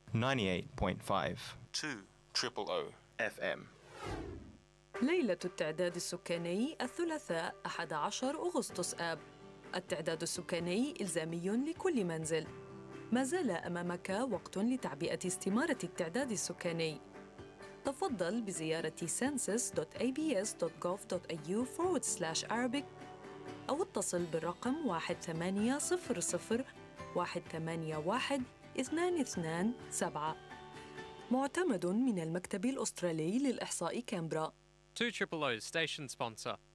98.5 2 FM. ليلة التعداد السكاني الثلاثاء 11 أغسطس آب. التعداد السكاني إلزامي لكل منزل. ما زال أمامك وقت لتعبئة استمارة التعداد السكاني. تفضل بزيارة census.abs.gov.au/Arabic أو اتصل بالرقم 1800 181 227. معتمد من المكتب الأسترالي للإحصاء كامبرا. 2 Station sponsor.